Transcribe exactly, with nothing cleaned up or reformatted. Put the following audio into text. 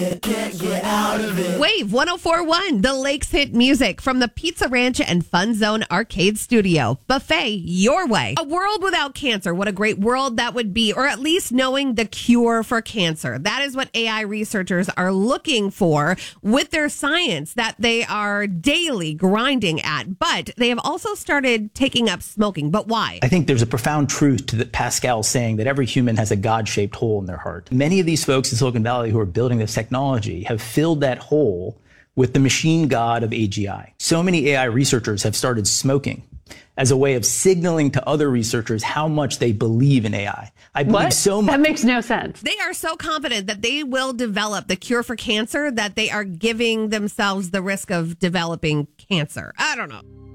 Can't get out of it. Wave one oh four point one, the Lakes hit music from the Pizza Ranch and Fun Zone Arcade Studio. Buffet your way. A world without cancer. What a great world that would be, or at least knowing the cure for cancer. That is what A I researchers are looking for with their science that they are daily grinding at. But they have also started taking up smoking. But why? I think there's a profound truth to the Pascal saying that every human has a God-shaped hole in their heart. Many of these folks in Silicon Valley who are building this technology have filled that hole with the machine god of A G I. So many A I researchers have started smoking as a way of signaling to other researchers how much they believe in A I. I believe what? so much. That makes no sense. They are so confident that they will develop the cure for cancer that they are giving themselves the risk of developing cancer. I don't know.